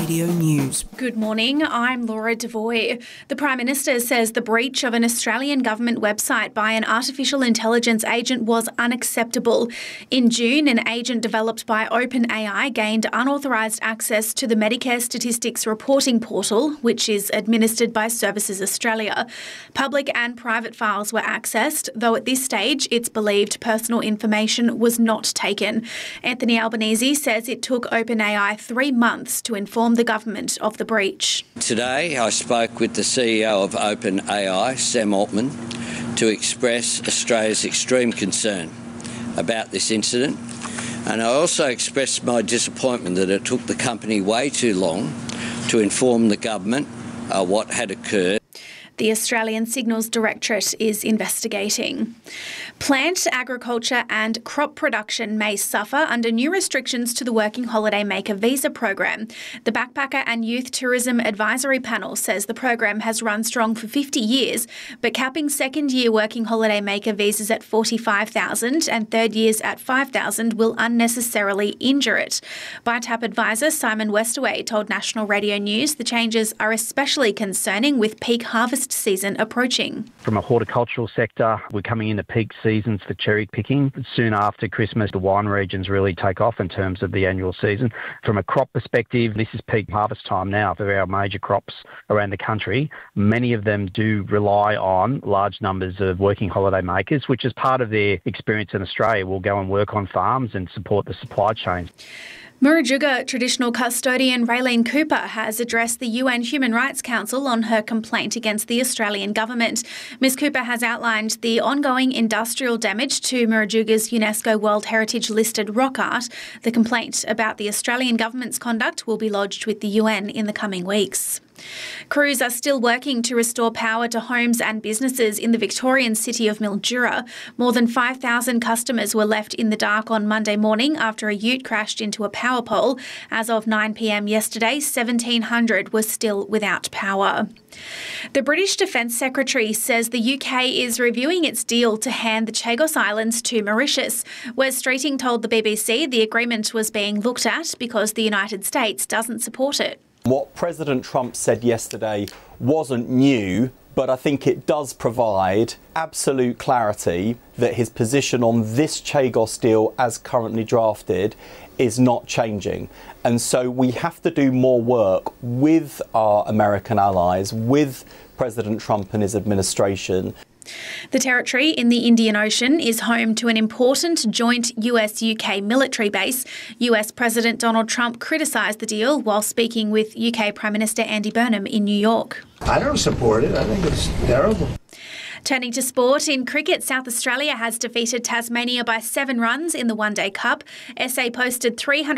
Radio News. Good morning, I'm Laura Devoy. The Prime Minister says the breach of an Australian government website by an artificial intelligence agent was unacceptable. In June, an agent developed by OpenAI gained unauthorised access to the Medicare Statistics Reporting Portal, which is administered by Services Australia. Public and private files were accessed, though at this stage it's believed personal information was not taken. Anthony Albanese says it took OpenAI 3 months to inform the government of the breach. Today I spoke with the CEO of OpenAI, Sam Altman, to express Australia's extreme concern about this incident, and I also expressed my disappointment that it took the company way too long to inform the government what had occurred. The Australian Signals Directorate is investigating. Plant, agriculture and crop production may suffer under new restrictions to the Working Holiday Maker visa program. The Backpacker and Youth Tourism Advisory Panel says the program has run strong for 50 years, but capping second-year Working Holiday Maker visas at 45,000 and third years at 5,000 will unnecessarily injure it. BITAP advisor Simon Westaway told National Radio News the changes are especially concerning with peak harvest season approaching. From a horticultural sector, we're coming into peak seasons for cherry picking. Soon after Christmas, the wine regions really take off in terms of the annual season. From a crop perspective, this is peak harvest time now for our major crops around the country. Many of them do rely on large numbers of working holiday makers, which is part of their experience in Australia, will go and work on farms and support the supply chain. Murujuga traditional custodian Raylene Cooper has addressed the UN Human Rights Council on her complaint against the Australian government. Ms Cooper has outlined the ongoing industrial damage to Murujuga's UNESCO World Heritage listed rock art. The complaint about the Australian government's conduct will be lodged with the UN in the coming weeks. Crews are still working to restore power to homes and businesses in the Victorian city of Mildura. More than 5,000 customers were left in the dark on Monday morning after a ute crashed into a power pole. As of 9 p.m. yesterday, 1,700 were still without power. The British Defence Secretary says the UK is reviewing its deal to hand the Chagos Islands to Mauritius. Wes Streeting told the BBC the agreement was being looked at because the United States doesn't support it. What President Trump said yesterday wasn't new, but I think it does provide absolute clarity that his position on this Chagos deal as currently drafted is not changing. And so we have to do more work with our American allies, with President Trump and his administration. The territory in the Indian Ocean is home to an important joint US-UK military base. US President Donald Trump criticised the deal while speaking with UK Prime Minister Andy Burnham in New York. I don't support it. I think it's terrible. Turning to sport, in cricket, South Australia has defeated Tasmania by 7 runs in the One Day Cup. SA posted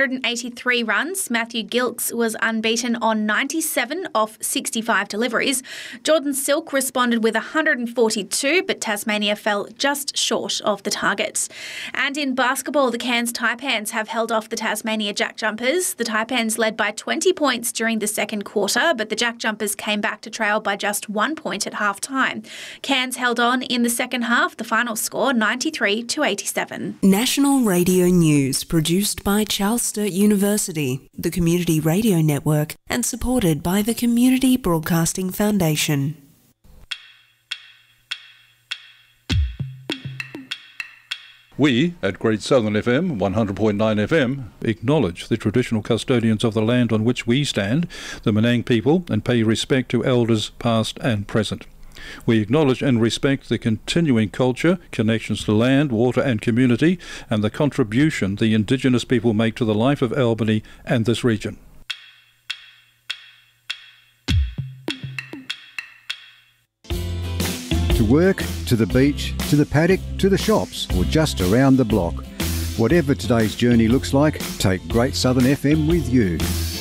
383 runs. Matthew Gilkes was unbeaten on 97 off 65 deliveries. Jordan Silk responded with 142, but Tasmania fell just short of the target. And in basketball, the Cairns Taipans have held off the Tasmania Jack Jumpers. The Taipans led by 20 points during the second quarter, but the Jack Jumpers came back to trail by just 1 point at half-time. Cairns held on in the second half, the final score 93-87. National Radio News, produced by Charles Sturt University, the Community Radio Network, and supported by the Community Broadcasting Foundation. We, at Great Southern FM, 100.9 FM, acknowledge the traditional custodians of the land on which we stand, the Menang people, and pay respect to elders past and present. We acknowledge and respect the continuing culture, connections to land, water and community, and the contribution the Indigenous people make to the life of Albany and this region. To work, to the beach, to the paddock, to the shops, or just around the block. Whatever today's journey looks like, take Great Southern FM with you.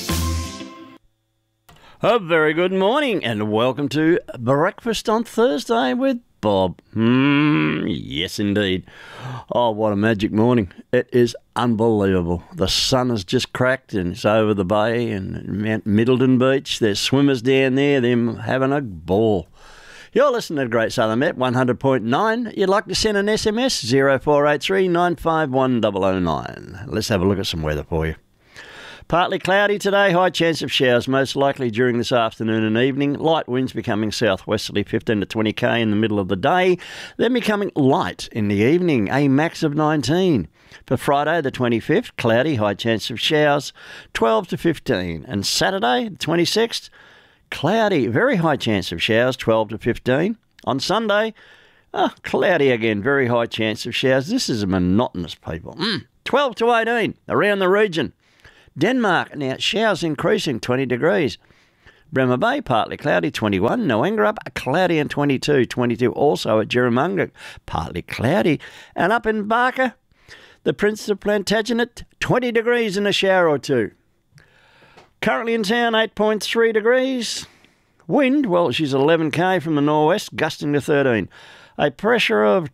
A very good morning and welcome to Breakfast on Thursday with Bob. Yes, indeed. Oh, what a magic morning. It is unbelievable. The sun has just cracked and it's over the bay and Mount Middleton Beach. There's swimmers down there, them having a ball. You're listening to Great Southern Met 100.9. You'd like to send an SMS? 0483 951 009. Let's have a look at some weather for you. Partly cloudy today, high chance of showers, most likely during this afternoon and evening. Light winds becoming southwesterly 15 to 20 k in the middle of the day, then becoming light in the evening, a max of 19. For Friday the 25th, cloudy, high chance of showers, 12 to 15. And Saturday the 26th, cloudy, very high chance of showers, 12 to 15. On Sunday, cloudy again, very high chance of showers. This is monotonous, people. 12 to 18 around the region. Denmark, now showers increasing, 20 degrees. Bremer Bay, partly cloudy, 21. Noangarup, cloudy and 22. 22 also at Jerramunga, partly cloudy. And up in Barker, the Prince of Plantagenet, 20 degrees and a shower or two. Currently in town, 8.3 degrees. Wind, well, she's 11k from the northwest, gusting to 13. A pressure of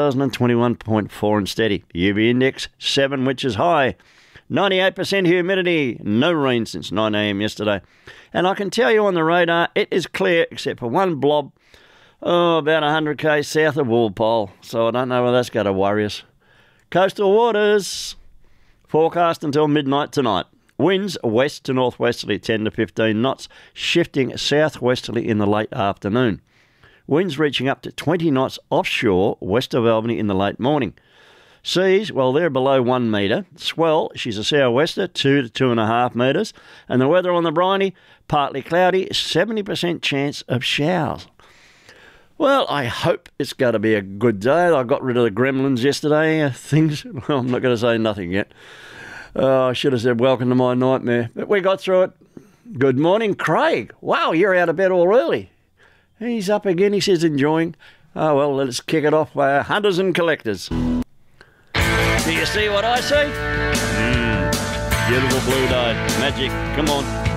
1,021.4 and steady. UV index 7, which is high. 98% humidity. No rain since 9 a.m. yesterday. And I can tell you on the radar, it is clear except for one blob, about 100k south of Walpole. So I don't know whether that's going to worry us. Coastal waters. Forecast until midnight tonight. Winds west to northwesterly 10 to 15 knots, shifting southwesterly in the late afternoon. Winds reaching up to 20 knots offshore west of Albany in the late morning. Seas, well, they're below 1 metre. Swell, she's a sou'wester, 2 to 2.5 metres. And the weather on the briny, partly cloudy, 70% chance of showers. Well, I hope it's going to be a good day. I got rid of the gremlins yesterday. Well, I'm not going to say nothing yet. I should have said welcome to my nightmare. But we got through it. Good morning, Craig. Wow, you're out of bed all early. He's up again, he says, enjoying. Oh, well, let's kick it off by hunters and collectors. Do you see what I see? Beautiful blue day. Magic. Come on.